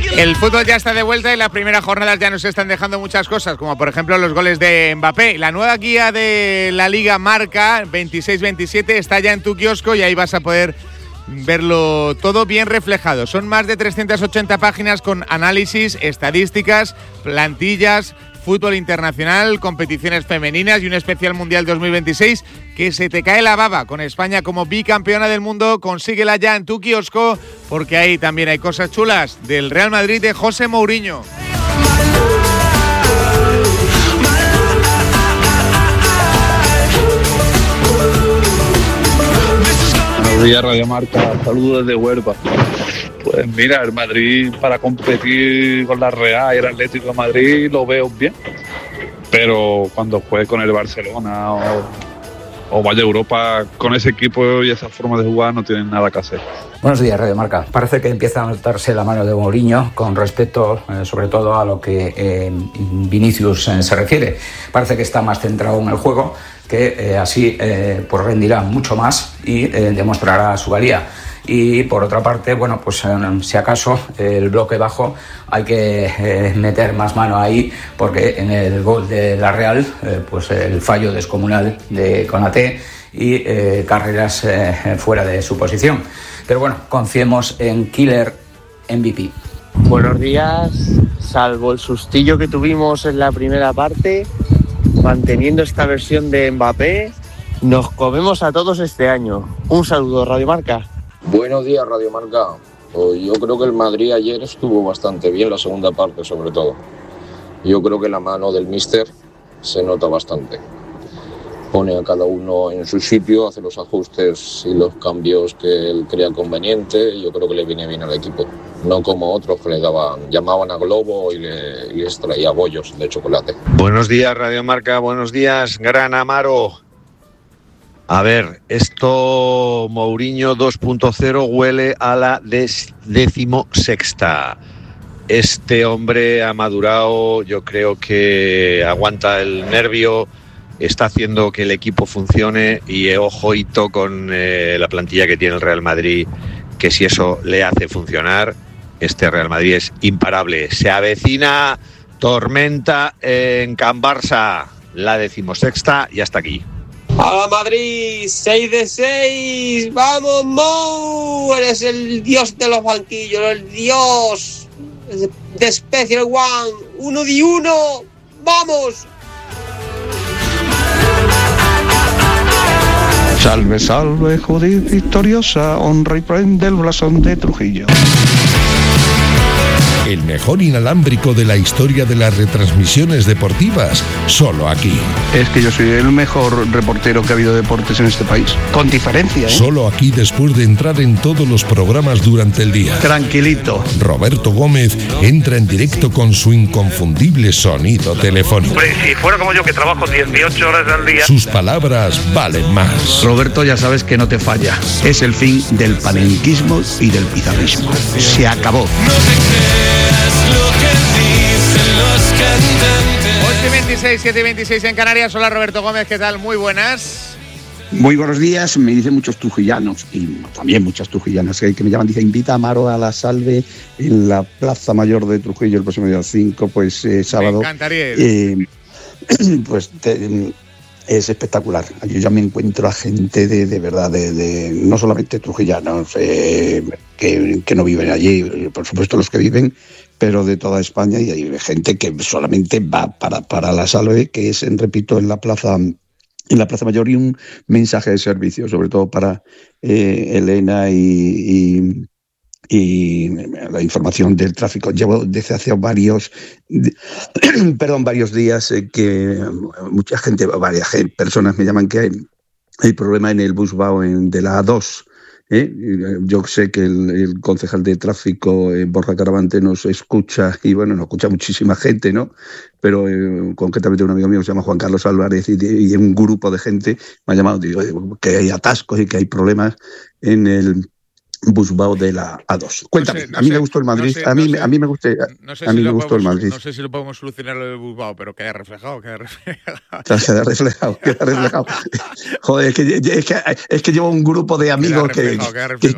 El fútbol ya está de vuelta y las primeras jornadas ya nos están dejando muchas cosas, como por ejemplo los goles de Mbappé. La nueva guía de la Liga Marca 26-27 está ya en tu kiosco y ahí vas a poder verlo todo bien reflejado. Son más de 380 páginas con análisis, estadísticas, plantillas, fútbol internacional, competiciones femeninas y un especial Mundial 2026 que se te cae la baba. Con España como bicampeona del mundo, consíguela ya en tu kiosco, porque ahí también hay cosas chulas del Real Madrid de José Mourinho. Buenos días, Radio Marca. Saludos desde Huelva. Pues mira, el Madrid para competir con la Real y el Atlético de Madrid lo veo bien, pero cuando juegue con el Barcelona o vaya a Europa con ese equipo y esa forma de jugar no tienen nada que hacer. Buenos días, Radio Marca. Parece que empieza a notarse la mano de Mourinho con respecto sobre todo a lo que Vinicius se refiere. Parece que está más centrado en el juego, que así pues rendirá mucho más y demostrará su valía. Y por otra parte, bueno, pues si acaso el bloque bajo hay que meter más mano ahí, porque en el gol de la Real, pues el fallo descomunal de Konaté y carreras fuera de su posición. Pero bueno, confiemos en Killer MVP. Buenos días, salvo el sustillo que tuvimos en la primera parte, manteniendo esta versión de Mbappé, nos comemos a todos este año. Un saludo, Radio Marca. Buenos días, Radio Marca. Yo creo que el Madrid ayer estuvo bastante bien, la segunda parte sobre todo. Yo creo que la mano del míster se nota bastante. Pone a cada uno en su sitio, hace los ajustes y los cambios que él crea conveniente, y yo creo que le viene bien al equipo. No como otros que llamaban a Globo y les traía bollos de chocolate. Buenos días, Radio Marca. Buenos días, Gran Amaro. A ver, esto Mourinho 2.0 huele a la 16ª. Este hombre ha madurado, yo creo que aguanta el nervio, está haciendo que el equipo funcione y ojito con la plantilla que tiene el Real Madrid, que si eso le hace funcionar, este Real Madrid es imparable. Se avecina tormenta en Can Barça, la 16ª y hasta aquí. ¡Hola Madrid! 6 de 6. ¡Vamos, Mou! Eres el dios de los banquillos, el dios de Special One. 1 de 1. ¡Vamos! Salve, salve, Judith victoriosa, honra y prende el blasón de Trujillo. El mejor inalámbrico de la historia de las retransmisiones deportivas, solo aquí. Es que yo soy el mejor reportero que ha habido de deportes en este país, con diferencia, ¿eh? Solo aquí, después de entrar en todos los programas durante el día. Tranquilito. Roberto Gómez entra en directo con su inconfundible sonido telefónico. Hombre, si fuera como yo, que trabajo 18 horas al día. Sus palabras valen más. Roberto, ya sabes que no te falla. Es el fin del panenquismo y del pizarrismo. Se acabó. 8:26, 7:26 en Canarias. Hola Roberto Gómez, ¿qué tal? Muy buenas. Muy buenos días. Me dicen muchos trujillanos y también muchas trujillanas que me llaman. Dice, invita a Amaro a la salve en la Plaza Mayor de Trujillo el próximo día 5, pues sábado. Me encantaría ir. Pues es espectacular. Yo ya me encuentro a gente de verdad, de no solamente trujillanos que no viven allí, por supuesto los que viven, pero de toda España, y hay gente que solamente va para la salve, que es, repito, en la Plaza Mayor, y un mensaje de servicio, sobre todo para Elena y la información del tráfico. Llevo desde hace varios días que mucha gente, varias personas me llaman que hay problema en el Busbao de la A2. Yo sé que el concejal de tráfico, Borja Caravante, nos escucha, y bueno, nos escucha muchísima gente, ¿no? Pero concretamente un amigo mío que se llama Juan Carlos Álvarez y un grupo de gente me ha llamado, digo, que hay atascos y que hay problemas en el Busbao de la A2. Cuéntame, a mí me gustó el Madrid, a mí me gustó el Madrid. No sé si lo podemos solucionar lo del Busbao, pero queda reflejado. Queda reflejado. Joder, es que llevo un grupo de amigos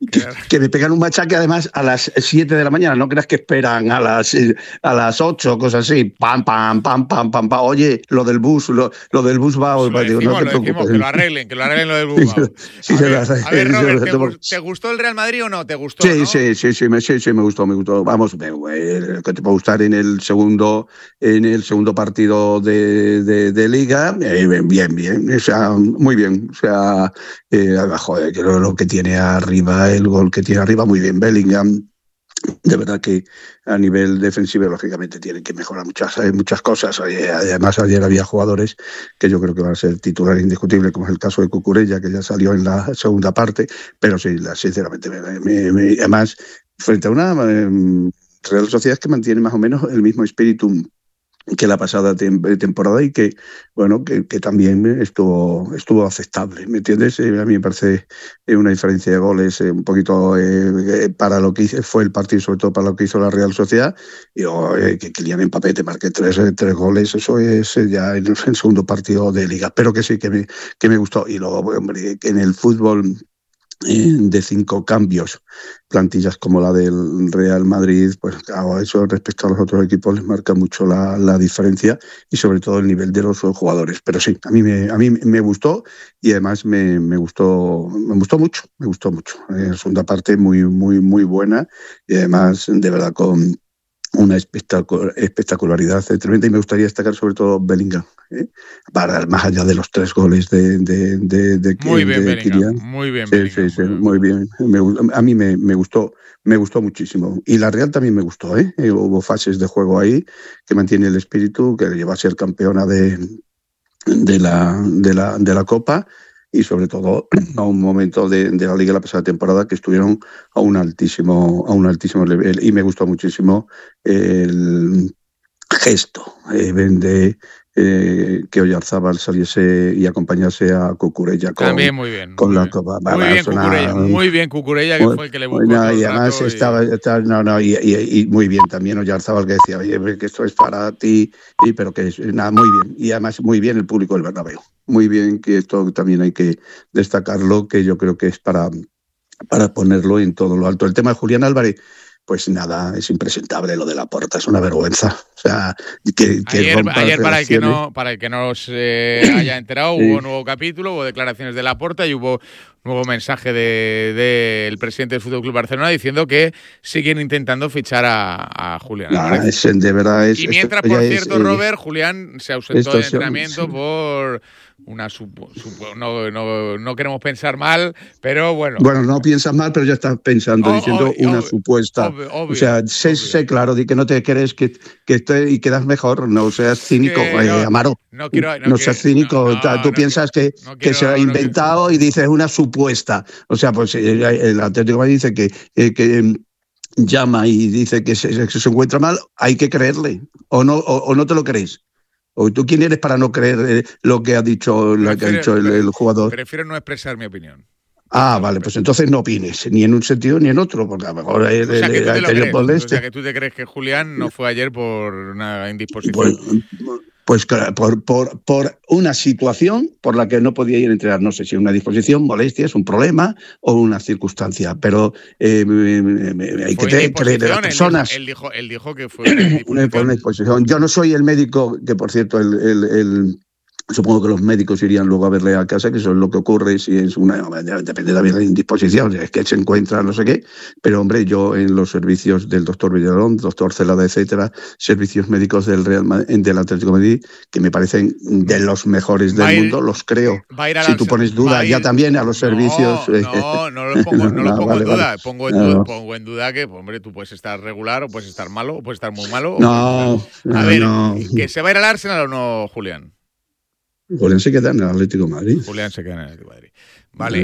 que me pegan un machaque además a las 7 de la mañana. No creas que esperan a las 8, cosas así. Pam, pam, pam, pam, pam, pam. Oye, lo del bus va. Digo, no te preocupes. Que lo arreglen lo del bus. Sí, a ver, Robert, ¿te gustó el Real Madrid o no? ¿Te gustó? Sí, ¿no? sí, me gustó. Vamos, que te puede gustar en el segundo partido de Liga. Bien. O sea, muy bien. O sea, joder, que lo que tiene arriba, el gol que tiene arriba, muy bien Bellingham. De verdad que a nivel defensivo, lógicamente, tienen que mejorar muchas cosas. Además, ayer había jugadores que yo creo que van a ser titular indiscutible, como es el caso de Cucurella, que ya salió en la segunda parte. Pero sí, sinceramente, además, frente a una Real Sociedad que mantiene más o menos el mismo espíritu que la pasada temporada y que también estuvo aceptable, ¿me entiendes? A mí me parece una diferencia de goles un poquito para lo que fue el partido, sobre todo para lo que hizo la Real Sociedad, y que Kylian Mbappé te marque tres goles, eso es ya en el segundo partido de Liga, pero que sí que me gustó. Y luego, hombre, que en el fútbol de 5 cambios, plantillas como la del Real Madrid, pues claro, eso respecto a los otros equipos les marca mucho la diferencia y sobre todo el nivel de los jugadores. Pero sí, a mí me gustó y además me gustó mucho. La segunda parte muy buena y además de verdad con una espectacularidad tremenda, y me gustaría destacar sobre todo Bellingham, para más allá de los 3 goles de muy bien, de Bellingham, muy bien, sí, muy bien. A mí me gustó muchísimo, y la Real también me gustó, hubo fases de juego ahí que mantiene el espíritu, que lleva a ser campeona de la Copa, y sobre todo a un momento de la Liga la pasada temporada que estuvieron a un altísimo nivel, y me gustó muchísimo el gesto de que Oyarzábal saliese y acompañase a Cucurella también muy bien, con la Copa. Muy bien Cucurella, que fue el que le buscó todo y además y muy bien también Oyarzábal, que decía, oye, que esto es para ti, pero que muy bien, y además muy bien el público del Bernabéu. Muy bien, que esto también hay que destacarlo, que yo creo que es para ponerlo en todo lo alto. El tema de Julián Álvarez, pues nada, es impresentable lo de Laporta, es una vergüenza. O sea, ayer para el que no se haya enterado, hubo nuevo capítulo, hubo declaraciones de Laporta y hubo nuevo mensaje del presidente del FC Barcelona diciendo que siguen intentando fichar a Julián Álvarez. De verdad y mientras, por cierto, Robert, Julián se ausentó del entrenamiento por una no queremos pensar mal, pero bueno. Bueno, no piensas mal, pero ya estás pensando, diciendo una supuesta. Obvio, o sea, sé claro, di que no te crees que y quedas mejor, no seas cínico, Amaro. No seas cínico. Tú piensas que se ha inventado y dices una supuesta. O sea, pues el Atlético de Madrid dice que llama y dice que se encuentra mal, hay que creerle. O no te lo crees. ¿O tú quién eres para no creer lo que ha dicho el jugador? Prefiero no expresar mi opinión. Vale, pues entonces no opines, ni en un sentido ni en otro, porque a lo mejor o sea, que tú te crees que Julián no fue ayer por una indisposición. Pues por una situación por la que no podía ir a entrenar. No sé si una disposición, molestias, un problema o una circunstancia, pero hay que creer en las personas. Él dijo que fue una disposición. Yo no soy el médico, que por cierto supongo que los médicos irían luego a verle a casa, que eso es lo que ocurre si es depende también de la indisposición, es que se encuentra no sé qué, pero hombre, yo en los servicios del doctor Villalón, doctor Celada, etcétera, servicios médicos del Atlético de Madrid, que me parecen de los mejores del mundo, los creo. Si tú pones duda ya también a los servicios... No los pongo en duda. Pongo en duda que, hombre, tú puedes estar regular, o puedes estar malo, o puedes estar muy malo. A ver, ¿que se va a ir al Arsenal o no, Julián? Julián se queda en el Atlético de Madrid. Vale,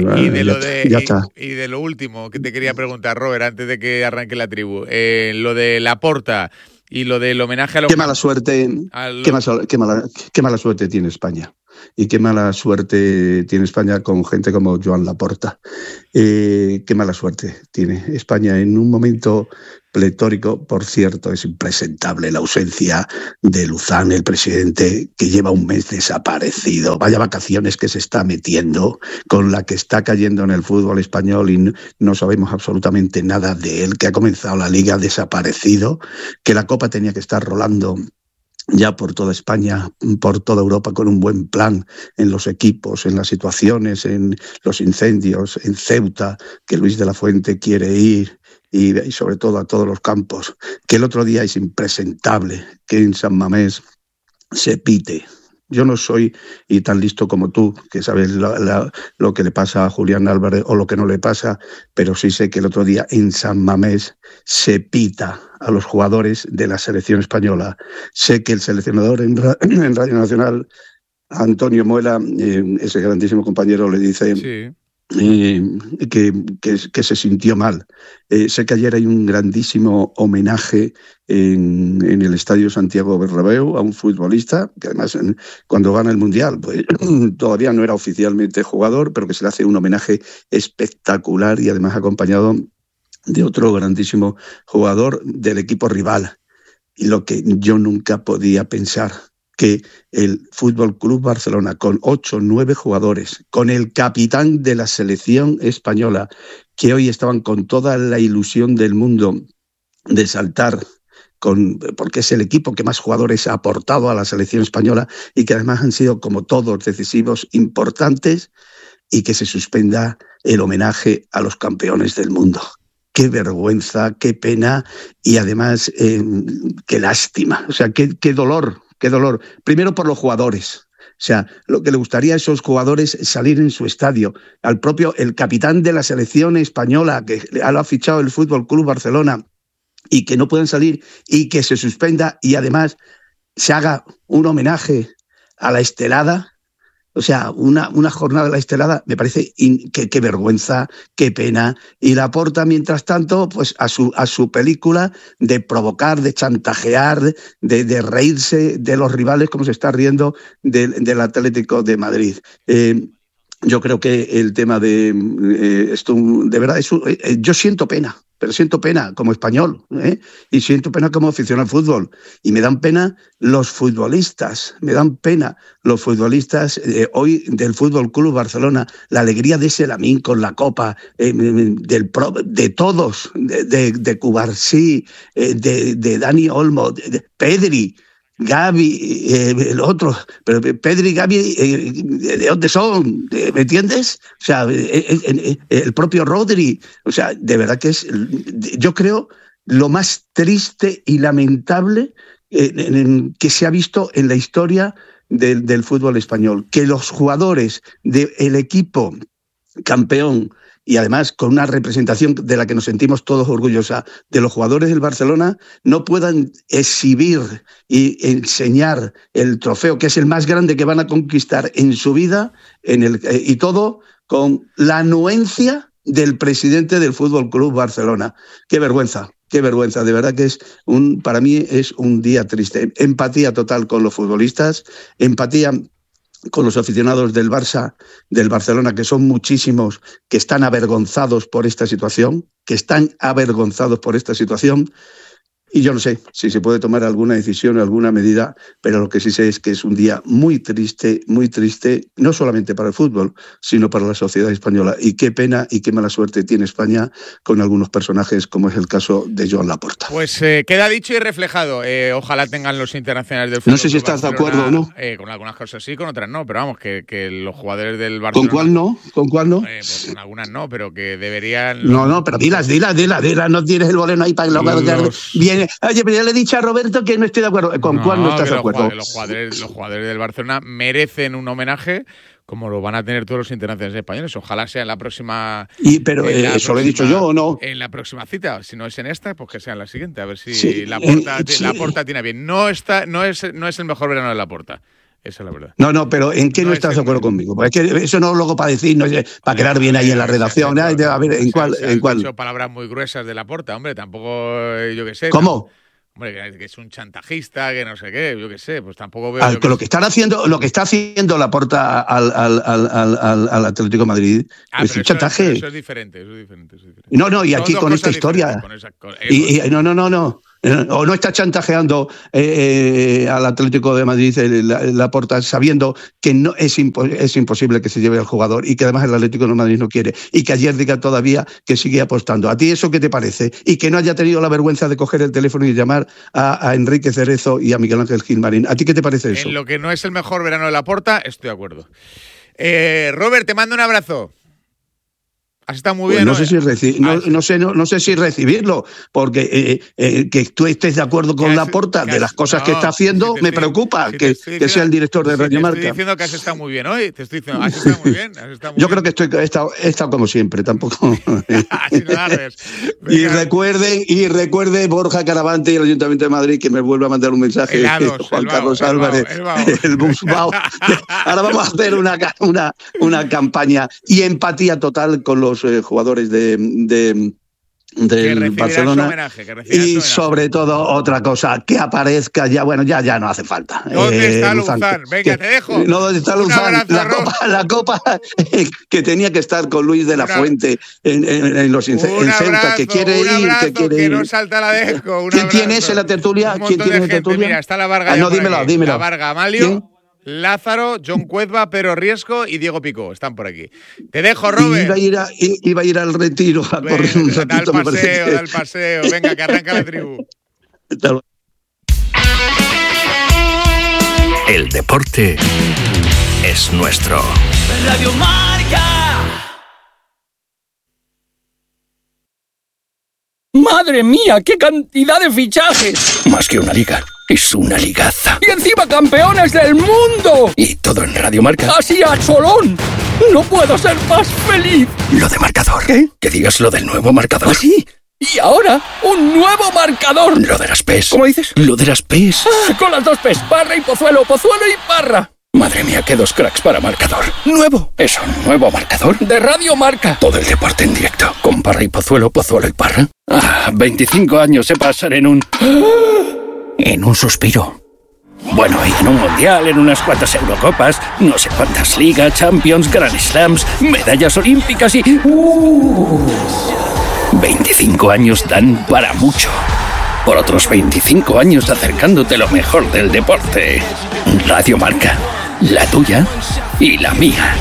y de lo último que te quería preguntar, Robert, antes de que arranque la tribu, lo de Laporta y lo del homenaje a los... Qué mala suerte tiene España. y qué mala suerte tiene España con gente como Joan Laporta. Qué mala suerte tiene España en un momento pletórico. Por cierto, es impresentable la ausencia de Luzán, el presidente, que lleva un mes desaparecido. Vaya vacaciones que se está metiendo, con la que está cayendo en el fútbol español, y no sabemos absolutamente nada de él, que ha comenzado la Liga desaparecido, que la Copa tenía que estar rolando ya por toda España, por toda Europa, con un buen plan en los equipos, en las situaciones, en los incendios, en Ceuta, que Luis de la Fuente quiere ir, y sobre todo a todos los campos, que el otro día es impresentable que en San Mamés se pite. Yo no soy y tan listo como tú, que sabes lo que le pasa a Julián Álvarez o lo que no le pasa, pero sí sé que el otro día en San Mamés se pita a los jugadores de la selección española. Sé que el seleccionador en Radio Nacional, Antonio Muela, ese grandísimo compañero, le dice... Sí. Que se sintió mal. Sé que ayer hay un grandísimo homenaje en el Estadio Santiago Bernabéu a un futbolista que además cuando gana el Mundial pues todavía no era oficialmente jugador, pero que se le hace un homenaje espectacular y además acompañado de otro grandísimo jugador del equipo rival. Y lo que yo nunca podía pensar, que el Fútbol Club Barcelona, con 8 o 9 jugadores, con el capitán de la selección española, que hoy estaban con toda la ilusión del mundo de saltar, porque es el equipo que más jugadores ha aportado a la selección española y que además han sido, como todos, decisivos, importantes, y que se suspenda el homenaje a los campeones del mundo. Qué vergüenza, qué pena y además qué lástima, o sea, qué dolor. Qué dolor. Primero por los jugadores. O sea, lo que le gustaría a esos jugadores es salir en su estadio. El capitán de la selección española, que lo ha fichado el Fútbol Club Barcelona, y que no puedan salir y que se suspenda y además se haga un homenaje a la Estelada. O sea, una jornada de la Estelada, me parece qué vergüenza, qué pena. Y Laporta, mientras tanto, pues a su película de provocar, de chantajear, de reírse de los rivales, como se está riendo del Atlético de Madrid. Yo creo que el tema de esto, de verdad, yo siento pena. Pero siento pena como español, y siento pena como aficionado al fútbol. Y me dan pena los futbolistas, hoy del Fútbol Club Barcelona, la alegría de ese Lamín con la Copa, de todos, de Cubarsí, de Dani Olmo, de Pedri, Gavi, el otro, pero Pedri y Gavi, ¿de dónde son? ¿Me entiendes? O sea, el propio Rodri, o sea, de verdad que es, yo creo, lo más triste y lamentable que se ha visto en la historia del fútbol español, que los jugadores del equipo campeón, y además con una representación de la que nos sentimos todos orgullosos, de los jugadores del Barcelona, no puedan exhibir y enseñar el trofeo, que es el más grande que van a conquistar en su vida, y todo con la anuencia del presidente del Fútbol Club Barcelona. Qué vergüenza, de verdad que para mí es un día triste. Empatía total con los futbolistas, empatía con los aficionados del Barça, del Barcelona, que son muchísimos, que están avergonzados por esta situación, y yo no sé si se puede tomar alguna decisión o alguna medida, pero lo que sí sé es que es un día muy triste, no solamente para el fútbol, sino para la sociedad española. Y qué pena y qué mala suerte tiene España con algunos personajes, como es el caso de Joan Laporta. Pues queda dicho y reflejado. Ojalá tengan los internacionales del fútbol. No sé si estás de acuerdo o no. Con algunas cosas sí, con otras no, pero vamos, que los jugadores del Barcelona... ¿Con cuál no? Pues con algunas no, pero que deberían... No, pero dilas, no tienes el boleno ahí para que lo quede bien. Oye, pero ya le he dicho a Roberto que no estoy de acuerdo. ¿Con cuál no estás de acuerdo? Los jugadores del Barcelona merecen un homenaje, como lo van a tener todos los internacionales españoles. Ojalá sea en la próxima... Pero ¿eso lo he dicho yo o no? En la próxima cita. Si no es en esta, pues que sea en la siguiente. A ver si Laporta tiene bien. No es el mejor verano de Laporta. Esa es la verdad. No, pero ¿en qué no estás de acuerdo conmigo? Porque es que eso no luego para decir, para quedar bien ahí en la redacción. A ver, ¿en cuál? He dicho palabras muy gruesas de Laporta, hombre, tampoco yo qué sé. ¿Cómo? Hombre, que es un chantajista, que no sé qué, yo qué sé, pues tampoco veo... Lo que está haciendo Laporta al Atlético de Madrid es un chantaje. Eso es diferente. No, y aquí con esta historia. No. O no está chantajeando al Atlético de Madrid Laporta sabiendo que no es imposible que se lleve al jugador y que además el Atlético de Madrid no quiere y que ayer diga todavía que sigue apostando. ¿A ti eso qué te parece? Y que no haya tenido la vergüenza de coger el teléfono y llamar a Enrique Cerezo y a Miguel Ángel Gilmarín. ¿A ti qué te parece eso? En lo que no es el mejor verano de Laporta, estoy de acuerdo. Robert, te mando un abrazo. Has estado muy bien. No sé si recibirlo, porque que tú estés de acuerdo con Laporta de las cosas que está haciendo, me preoca que sea el director de Radio Marca. Te estoy diciendo que has estado muy bien hoy. Te estoy diciendo, has estado muy bien. Yo creo que he estado como siempre, tampoco. Así no largues. Y recuerde Borja Caravante y el Ayuntamiento de Madrid que me vuelva a mandar un mensaje. Juan Carlos Álvarez, el Busbao. Ahora vamos a hacer una campaña y empatía total con los jugadores del Barcelona y sobre todo otra cosa, que aparezca ya, ya no hace falta. ¿Dónde está Luzán? Venga, te dejo. No, ¿dónde está Luzán? La copa que tenía que estar con Luis de la Fuente en los en Ceuta, que quiere ir, que no salta la dejo. ¿Quién tiene ese la tertulia? ¿Quién tiene la tertulia? Mira, está la Varga. No, dímelo. La Varga, Amalio. ¿Quién? Lázaro, John Cuezba, Pedro Riesco y Diego Picó. Están por aquí. Te dejo, Robert. Iba a ir al retiro a correr un ratito. Da el paseo. Venga, que arranca la tribu. El deporte es nuestro. Radio Marca. ¡Madre mía! ¡Qué cantidad de fichajes! Más que una liga, es una ligaza. ¡Y encima campeones del mundo! Y todo en Radio Marca. ¡Así a cholón! ¡No puedo ser más feliz! Lo de marcador. ¿Qué? Que digas lo del nuevo marcador. ¿Ah, sí? Y ahora, un nuevo marcador. Lo de las PES. ¿Cómo dices? Lo de las PES. Con las dos PES, Parra y Pozuelo, Pozuelo y Parra. Madre mía, qué dos cracks para marcador. ¿Nuevo? ¿Es un nuevo marcador? De Radio Marca. Todo el deporte en directo. Con Parra y Pozuelo, Pozuelo y Parra. 25 años se pasan en un suspiro. Bueno, y en un mundial, en unas cuantas Eurocopas, no sé cuántas ligas, Champions, Grand Slams, medallas olímpicas y... 25 años dan para mucho. Por otros 25 años acercándote lo mejor del deporte. Radio Marca, la tuya y la mía.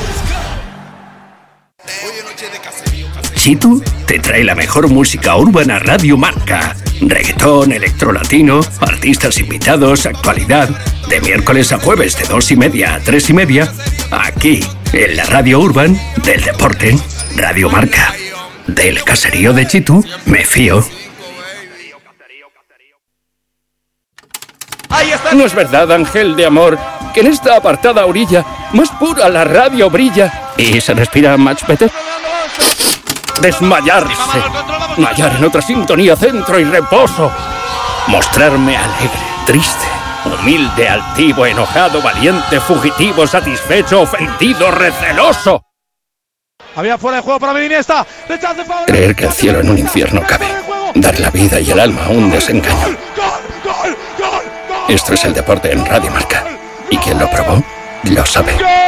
Chitu te trae la mejor música urbana Radio Marca. Reggaetón, electrolatino, artistas invitados, actualidad. De miércoles a jueves de 2:30 a 3:30. Aquí, en la radio urban del deporte. Radio Marca. Del caserío de Chitu, me fío. No es verdad, ángel de amor, que en esta apartada orilla, más pura la radio brilla y se respira much better. Desmayarse, hallar en otra sintonía centro y reposo, mostrarme alegre, triste, humilde, altivo, enojado, valiente, fugitivo, satisfecho, ofendido, receloso. Había fuera de juego para Iniesta. Creer que el cielo en un infierno cabe, dar la vida y el alma a un desengaño. Esto es el deporte en Radio Marca. Y quien lo probó, lo sabe.